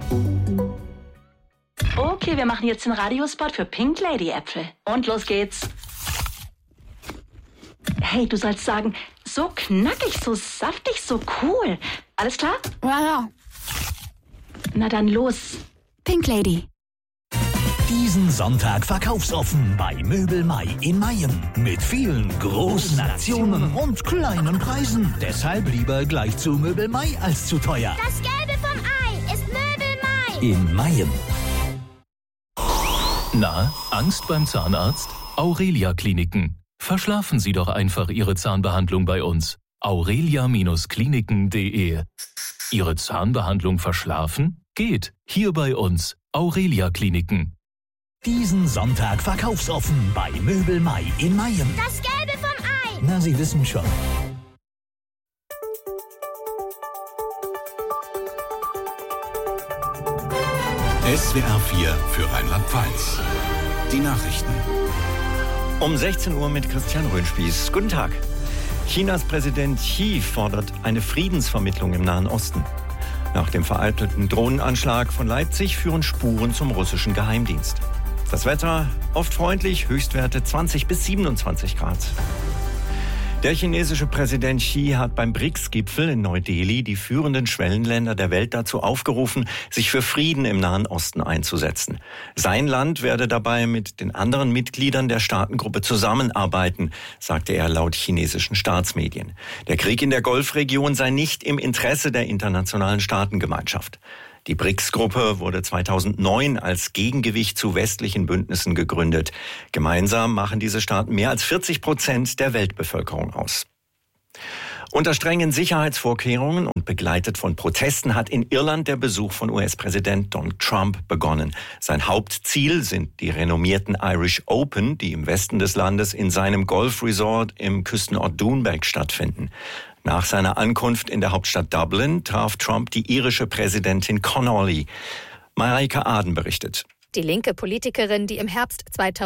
Okay, wir machen jetzt den Radiospot für Pink Lady Äpfel. Und los geht's. Hey, du sollst sagen, so knackig, so saftig, so cool. Alles klar? Ja. Na dann los. Pink Lady. Diesen Sonntag verkaufsoffen bei Möbel Mai in Mayen. Mit vielen großen Aktionen und kleinen Preisen. Deshalb lieber gleich zu Möbel Mai als zu teuer. Das Gelbe vom Ei ist Möbel Mai. In Mayen. Na, Angst beim Zahnarzt? Aurelia Kliniken. Verschlafen Sie doch einfach Ihre Zahnbehandlung bei uns. aurelia-kliniken.de. Ihre Zahnbehandlung verschlafen? Geht. Hier bei uns. Aurelia Kliniken. Diesen Sonntag verkaufsoffen bei Möbel Mai in Mayen. Das Gelbe vom Ei. Na, Sie wissen schon. SWR 4 für Rheinland-Pfalz. Die Nachrichten. Um 16 Uhr mit Christian Röhnspieß. Guten Tag. Chinas Präsident Xi fordert eine Friedensvermittlung im Nahen Osten. Nach dem vereitelten Drohnenanschlag von Leipzig führen Spuren zum russischen Geheimdienst. Das Wetter oft freundlich, Höchstwerte 20 bis 27 Grad. Der chinesische Präsident Xi hat beim BRICS-Gipfel in Neu-Delhi die führenden Schwellenländer der Welt dazu aufgerufen, sich für Frieden im Nahen Osten einzusetzen. Sein Land werde dabei mit den anderen Mitgliedern der Staatengruppe zusammenarbeiten, sagte er laut chinesischen Staatsmedien. Der Krieg in der Golfregion sei nicht im Interesse der internationalen Staatengemeinschaft. Die BRICS-Gruppe wurde 2009 als Gegengewicht zu westlichen Bündnissen gegründet. Gemeinsam machen diese Staaten mehr als 40% der Weltbevölkerung aus. Unter strengen Sicherheitsvorkehrungen und begleitet von Protesten hat in Irland der Besuch von US-Präsident Donald Trump begonnen. Sein Hauptziel sind die renommierten Irish Open, die im Westen des Landes in seinem Golfresort im Küstenort Doonbeg stattfinden. Nach seiner Ankunft in der Hauptstadt Dublin traf Trump die irische Präsidentin Connolly. Mareike Aden berichtet. Die linke Politikerin, die im Herbst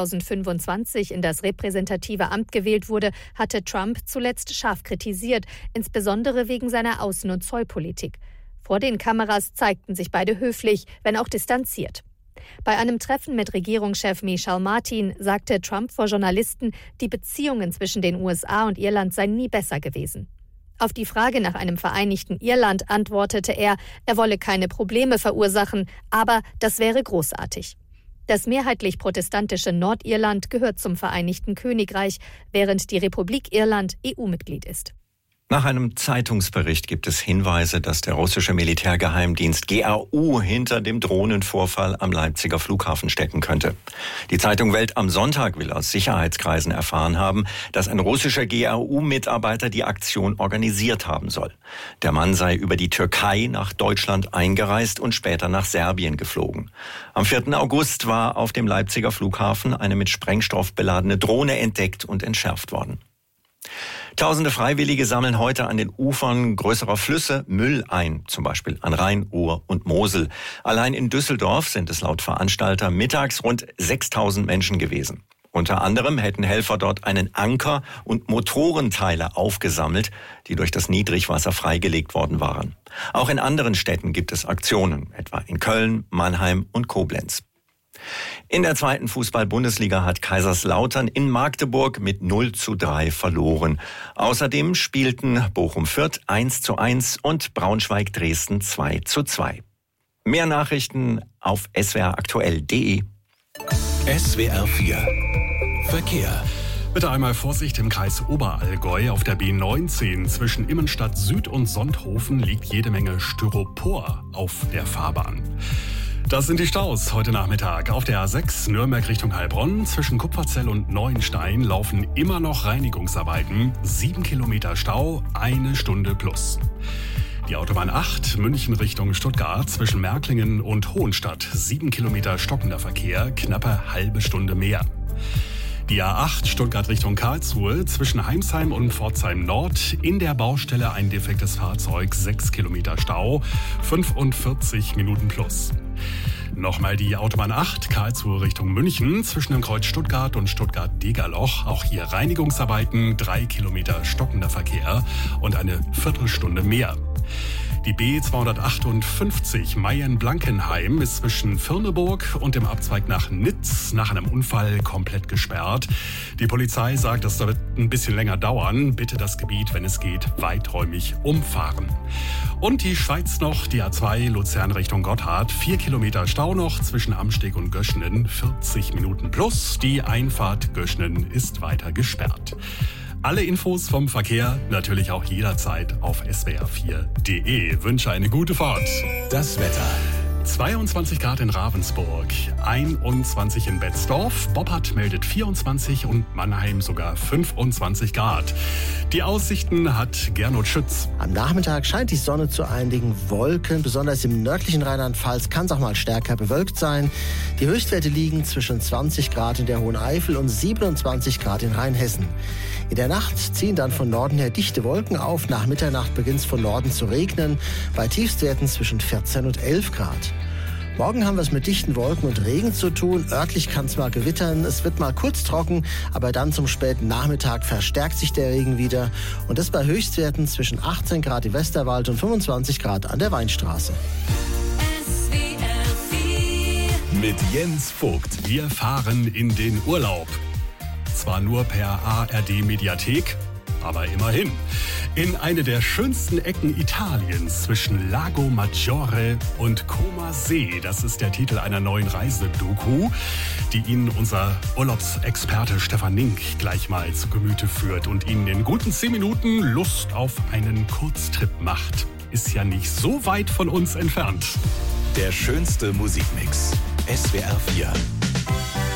2025 in das repräsentative Amt gewählt wurde, hatte Trump zuletzt scharf kritisiert, insbesondere wegen seiner Außen- und Zollpolitik. Vor den Kameras zeigten sich beide höflich, wenn auch distanziert. Bei einem Treffen mit Regierungschef Michel Martin sagte Trump vor Journalisten, die Beziehungen zwischen den USA und Irland seien nie besser gewesen. Auf die Frage nach einem vereinigten Irland antwortete er wolle keine Probleme verursachen, aber das wäre großartig. Das mehrheitlich protestantische Nordirland gehört zum Vereinigten Königreich, während die Republik Irland EU-Mitglied ist. Nach einem Zeitungsbericht gibt es Hinweise, dass der russische Militärgeheimdienst GRU hinter dem Drohnenvorfall am Leipziger Flughafen stecken könnte. Die Zeitung Welt am Sonntag will aus Sicherheitskreisen erfahren haben, dass ein russischer GRU-Mitarbeiter die Aktion organisiert haben soll. Der Mann sei über die Türkei nach Deutschland eingereist und später nach Serbien geflogen. Am 4. August war auf dem Leipziger Flughafen eine mit Sprengstoff beladene Drohne entdeckt und entschärft worden. Tausende Freiwillige sammeln heute an den Ufern größerer Flüsse Müll ein, zum Beispiel an Rhein, Ruhr und Mosel. Allein in Düsseldorf sind es laut Veranstalter mittags rund 6.000 Menschen gewesen. Unter anderem hätten Helfer dort einen Anker und Motorenteile aufgesammelt, die durch das Niedrigwasser freigelegt worden waren. Auch in anderen Städten gibt es Aktionen, etwa in Köln, Mannheim und Koblenz. In der 2. Fußball-Bundesliga hat Kaiserslautern in Magdeburg mit 0:3 verloren. Außerdem spielten Bochum-Fürth 1:1 und Braunschweig-Dresden 2:2. Mehr Nachrichten auf swraktuell.de. SWR 4 Verkehr. Bitte einmal Vorsicht im Kreis Oberallgäu. Auf der B19 zwischen Immenstadt Süd und Sonthofen liegt jede Menge Styropor auf der Fahrbahn. Das sind die Staus heute Nachmittag. Auf der A6 Nürnberg Richtung Heilbronn zwischen Kupferzell und Neuenstein laufen immer noch Reinigungsarbeiten. 7 Kilometer Stau, 1 Stunde plus. Die Autobahn 8 München Richtung Stuttgart zwischen Märklingen und Hohenstadt. 7 Kilometer stockender Verkehr, knappe halbe Stunde mehr. Die A8 Stuttgart Richtung Karlsruhe zwischen Heimsheim und Pforzheim Nord. In der Baustelle ein defektes Fahrzeug, 6 Kilometer Stau, 45 Minuten plus. Nochmal die Autobahn 8 Karlsruhe Richtung München zwischen dem Kreuz Stuttgart und Stuttgart-Degerloch. Auch hier Reinigungsarbeiten, 3 Kilometer stockender Verkehr und eine Viertelstunde mehr. Die B258 Mayen-Blankenheim ist zwischen Firneburg und dem Abzweig nach Nitz nach einem Unfall komplett gesperrt. Die Polizei sagt, das wird ein bisschen länger dauern. Bitte das Gebiet, wenn es geht, weiträumig umfahren. Und die Schweiz noch, die A2 Luzern Richtung Gotthard. 4 Kilometer Stau noch zwischen Amsteg und Göschenen, 40 Minuten plus. Die Einfahrt Göschenen ist weiter gesperrt. Alle Infos vom Verkehr natürlich auch jederzeit auf swr4.de. Wünsche eine gute Fahrt. Das Wetter. 22 Grad in Ravensburg, 21 in Betzdorf, Boppard meldet 24 und Mannheim sogar 25 Grad. Die Aussichten hat Gernot Schütz. Am Nachmittag scheint die Sonne zu einigen Wolken. Besonders im nördlichen Rheinland-Pfalz kann es auch mal stärker bewölkt sein. Die Höchstwerte liegen zwischen 20 Grad in der Hohen Eifel und 27 Grad in Rheinhessen. In der Nacht ziehen dann von Norden her dichte Wolken auf. Nach Mitternacht beginnt es von Norden zu regnen, bei Tiefstwerten zwischen 14 und 11 Grad. Morgen haben wir es mit dichten Wolken und Regen zu tun. Örtlich kann es mal gewittern. Es wird mal kurz trocken, aber dann zum späten Nachmittag verstärkt sich der Regen wieder. Und das bei Höchstwerten zwischen 18 Grad im Westerwald und 25 Grad an der Weinstraße. Mit Jens Vogt. Wir fahren in den Urlaub. Zwar nur per ARD-Mediathek, aber immerhin. In eine der schönsten Ecken Italiens zwischen Lago Maggiore und Como See. Das ist der Titel einer neuen Reisedoku, die Ihnen unser Urlaubsexperte Stefan Nink gleich mal zu Gemüte führt und Ihnen in guten 10 Minuten Lust auf einen Kurztrip macht. Ist ja nicht so weit von uns entfernt. Der schönste Musikmix. SWR 4.